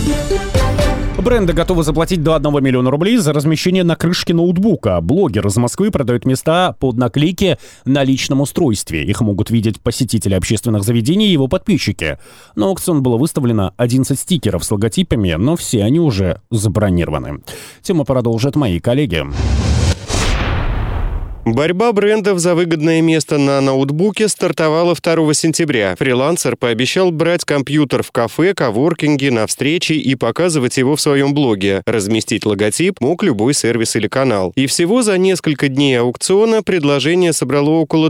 Бренды готовы заплатить до 1 миллиона рублей за размещение на крышке ноутбука. Блогер из Москвы продает места под наклейки на личном устройстве. Их могут видеть посетители общественных заведений и его подписчики. На аукцион было выставлено 11 стикеров с логотипами, но все они уже забронированы. Тему продолжат мои коллеги. Борьба брендов за выгодное место на ноутбуке стартовала 2 сентября. Фрилансер пообещал брать компьютер в кафе, коворкинге, на встрече и показывать его в своем блоге. Разместить логотип мог любой сервис или канал. И всего за несколько дней аукциона предложение собрало около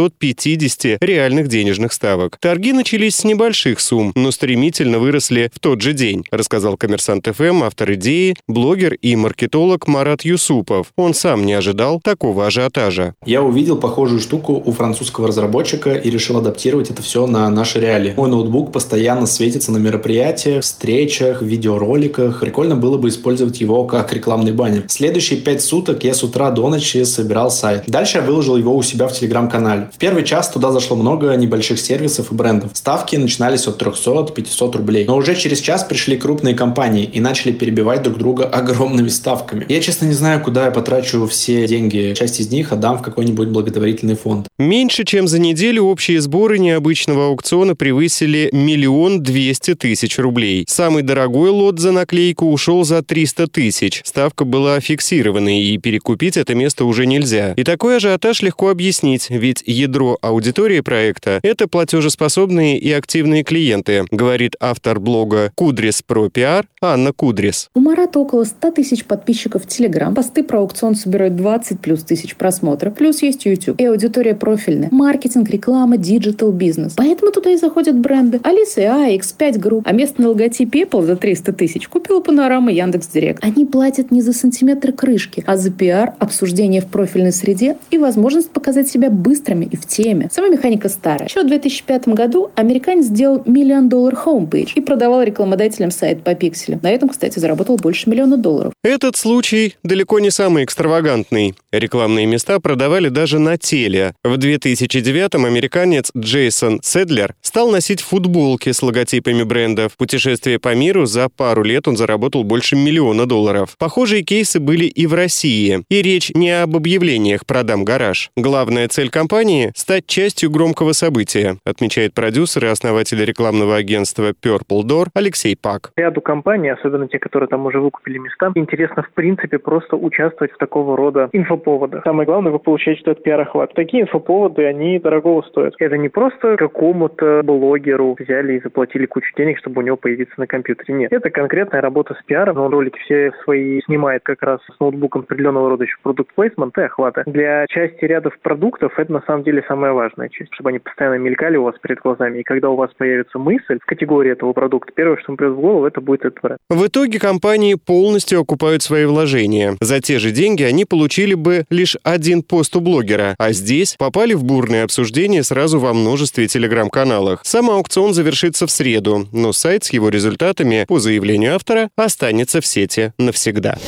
350 реальных денежных ставок. Торги начались с небольших сумм, но стремительно выросли в тот же день, рассказал Коммерсант ФМ автор идеи, блогер и маркетолог Марат Юсупов. Он сам не ожидал такого ажиотажа. Я увидел похожую штуку у французского разработчика и решил адаптировать это все на наши реалии. Мой ноутбук постоянно светится на мероприятиях, встречах, видеороликах. Прикольно было бы использовать его как рекламный баннер. Следующие 5 суток я с утра до ночи собирал сайт. Дальше я выложил его у себя в телеграм-канале. В первый час туда зашло много небольших сервисов и брендов. Ставки начинались от 300-500 рублей. Но уже через час пришли крупные компании и начали перебивать друг друга огромными ставками. Я, честно, не знаю, куда я потрачу все деньги. Часть из них отдам в какой-нибудь благотворительный фонд. Меньше чем за неделю общие сборы необычного аукциона превысили 1 200 000 рублей. Самый дорогой лот за наклейку ушел за 300 000. Ставка была фиксированной, и перекупить это место уже нельзя. И такой ажиотаж легко объяснить, ведь ядро аудитории проекта – это платежеспособные и активные клиенты, говорит автор блога Кудрис про пиар Анна Кудрис. У Марата около 100 000 подписчиков в Телеграм. Посты про аукцион собирают 20 плюс тысяч просмотров. Плюс есть YouTube. И аудитория профильная. Маркетинг, реклама, диджитал, бизнес. Поэтому туда и заходят бренды. Алиса и X5 Group. А место на логотипе Apple за 300 000 купила Панорама и Яндекс.Директ. Они платят не за сантиметр крышки, а за пиар, обсуждение в профильной среде и возможность показать себя быстрыми и в теме. Сама механика старая. Еще в 2005 году американец сделал $1 million homepage и продавал рекламодателям сайт по пикселю. На этом, кстати, заработал больше $1 миллиона. Этот случай далеко не самый экстравагантный. Рекламные места продавали даже на теле. В 2009-м американец Джейсон Седлер стал носить футболки с логотипами брендов. Путешествие по миру за пару лет он заработал больше $1 миллиона. Похожие кейсы были и в России. И речь не об объявлениях «Продам гараж». Главная цель компании – стать частью громкого события, отмечает продюсер и основатель рекламного агентства Purple Door Алексей Пак. Ряду компаний, особенно те, которые там уже выкупили места, интересно в принципе просто участвовать в такого рода инфоповодах. Самое главное, вы получаете этот пиар-охват. Такие инфоповоды, они дорогого стоят. Это не просто какому-то блогеру взяли и заплатили кучу денег, чтобы у него появиться на компьютере. Нет. Это конкретная работа с пиаром. Он ролики все свои снимает как раз с ноутбуком определенного рода еще продукт-плейсмент и охвата. Для части рядов продуктов это на самом деле самая важная часть, чтобы они постоянно мелькали у вас перед глазами. И когда у вас появится мысль в категории этого продукта, первое, что вам придет в голову, это будет этот бренд. В итоге компании полностью окупают свои вложения. За те же деньги они получили бы лишь один пост у блогера, а здесь попали в бурное обсуждение сразу во множестве телеграм-каналах. Сам аукцион завершится в среду, но сайт с его результатами, по заявлению автора, останется в сети навсегда.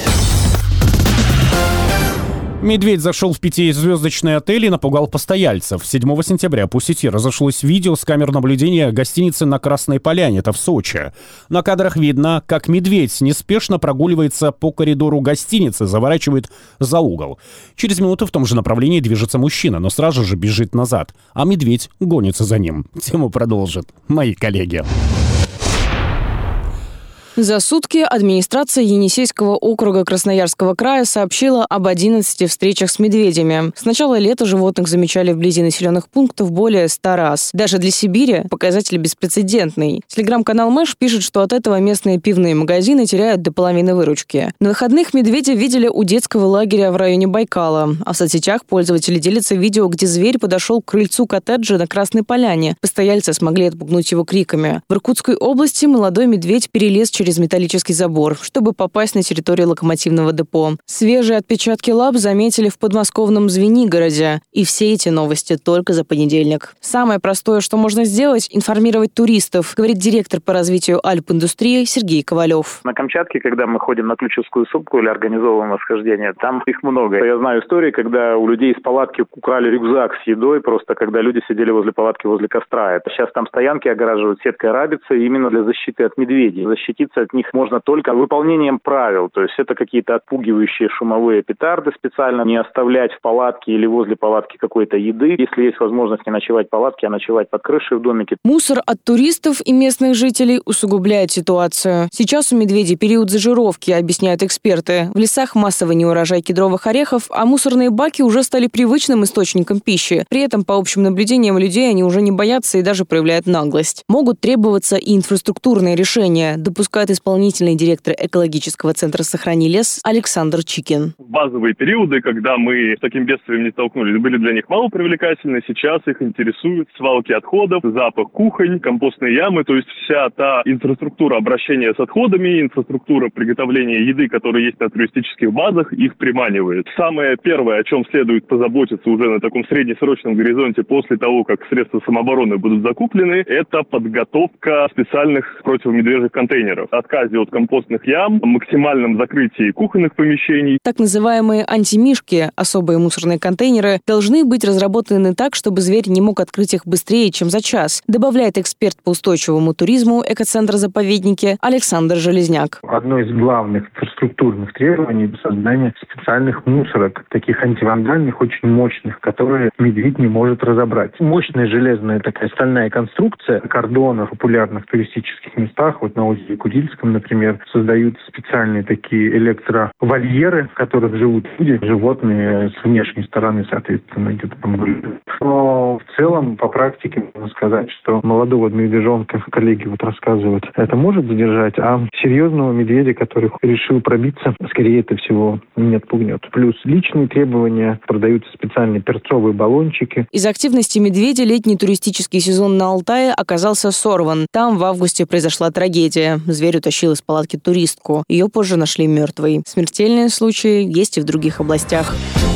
Медведь зашел в 5-звездочный отель и напугал постояльцев. 7 сентября по сети разошлось видео с камер наблюдения гостиницы на Красной Поляне, это в Сочи. На кадрах видно, как медведь неспешно прогуливается по коридору гостиницы, заворачивает за угол. Через минуту в том же направлении движется мужчина, но сразу же бежит назад, а медведь гонится за ним. Тему продолжат мои коллеги. За сутки администрация Енисейского округа Красноярского края сообщила об 11 встречах с медведями. С начала лета животных замечали вблизи населенных пунктов более 100 раз. Даже для Сибири показатель беспрецедентный. Телеграм-канал Мэш пишет, что от этого местные пивные магазины теряют до половины выручки. На выходных медведя видели у детского лагеря в районе Байкала. А в соцсетях пользователи делятся видео, где зверь подошел к крыльцу коттеджа на Красной Поляне. Постояльцы смогли отпугнуть его криками. В Иркутской области молодой медведь перелез через металлический забор, чтобы попасть на территорию локомотивного депо. Свежие отпечатки лап заметили в подмосковном Звенигороде. И все эти новости только за понедельник. Самое простое, что можно сделать – информировать туристов, говорит директор по развитию Альп-индустрии Сергей Ковалев. На Камчатке, когда мы ходим на Ключевскую сопку или организовываем восхождение, там их много. Я знаю истории, когда у людей из палатки украли рюкзак с едой, просто когда люди сидели возле палатки возле костра. Сейчас там стоянки огораживают сеткой рабицы именно для защиты от медведей. Защититься избавиться от них можно только выполнением правил. То есть это какие-то отпугивающие шумовые петарды специально, не оставлять в палатке или возле палатки какой-то еды. Если есть возможность не ночевать в палатке, а ночевать под крышей в домике. Мусор от туристов и местных жителей усугубляет ситуацию. Сейчас у медведей период зажировки, объясняют эксперты. В лесах массовый неурожай кедровых орехов, а мусорные баки уже стали привычным источником пищи. При этом, по общим наблюдениям людей, они уже не боятся и даже проявляют наглость. Могут требоваться и инфраструктурные решения, допускает исполнительный директор экологического центра «Сохрани лес» Александр Чикин. Базовые периоды, когда мы с таким бедствием не столкнулись, были для них мало привлекательны. Сейчас их интересуют свалки отходов, запах кухонь, компостные ямы, то есть вся та инфраструктура обращения с отходами, инфраструктура приготовления еды, которая есть на туристических базах, их приманивает. Самое первое, о чем следует позаботиться уже на таком среднесрочном горизонте после того, как средства самообороны будут закуплены, это подготовка специальных противомедвежьих контейнеров, отказе от компостных ям, максимальном закрытии кухонных помещений. Так называемые антимишки, особые мусорные контейнеры, должны быть разработаны так, чтобы зверь не мог открыть их быстрее, чем за час, добавляет эксперт по устойчивому туризму экоцентра «Заповедники» Александр Железняк. Одно из главных инфраструктурных требований – создание специальных мусорок, таких антивандальных, очень мощных, которые медведь не может разобрать. Мощная железная такая стальная конструкция кордонов в популярных туристических местах, вот на озере Курильском, например, создают специальные такие электровольеры, в которых живут люди, животные с внешней стороны, соответственно, где-то там были. Но в целом, по практике, можно сказать, что молодого медвежонка, коллеги вот рассказывают, это может задержать, а серьезного медведя, который решил пробиться, скорее это всего не отпугнет. Плюс личные требования, продаются специальные перцовые баллончики. Из-за активности медведя летний туристический сезон на Алтае оказался сорван. Там в августе произошла трагедия. Зверь утащил из палатки туристку. Ее позже нашли мертвой. Смертельные случаи есть и в других областях.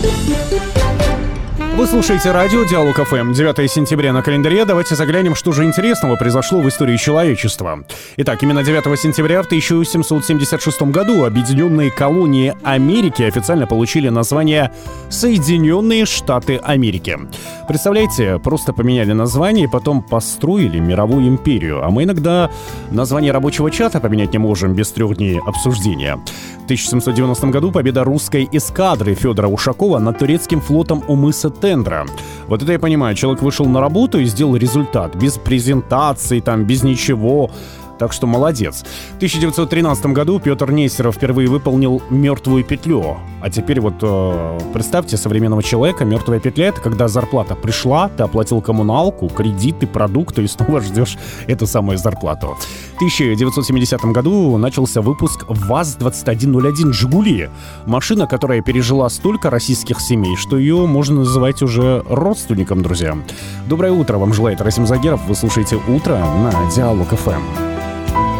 Вы слушаете радио «Диалог ФМ». 9 сентября на календаре. Давайте заглянем, что же интересного произошло в истории человечества. Итак, именно 9 сентября в 1776 году Объединенные колонии Америки официально получили название Соединенные Штаты Америки. Представляете, просто поменяли название и потом построили мировую империю. А мы иногда название рабочего чата поменять не можем без 3 дней обсуждения. В 1790 году победа русской эскадры Федора Ушакова над турецким флотом у мыса Тендра. Вот это я понимаю, человек вышел на работу и сделал результат. Без презентации, там, без ничего. Так что молодец. В 1913 году Петр Нестеров впервые выполнил «Мертвую петлю». А теперь вот представьте современного человека. «Мертвая петля» — это когда зарплата пришла, ты оплатил коммуналку, кредиты, продукты и снова ждешь эту самую зарплату. В 1970 году начался выпуск ВАЗ-2101 «Жигули». Машина, которая пережила столько российских семей, что ее можно называть уже родственником, друзья. Доброе утро вам желает Расим Загеров. Вы слушаете «Утро» на Диалог ФМ.